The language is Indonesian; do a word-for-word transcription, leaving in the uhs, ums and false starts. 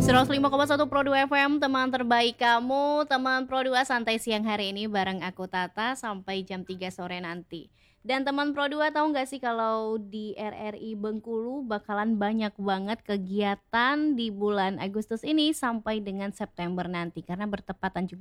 seratus lima koma satu Pro dua F M, teman terbaik kamu, teman Pro dua santai siang hari ini bareng aku Tata sampai jam tiga sore nanti. Dan teman Pro dua tahu nggak sih kalau di R R I Bengkulu bakalan banyak banget kegiatan di bulan Agustus ini sampai dengan September nanti karena bertepatan juga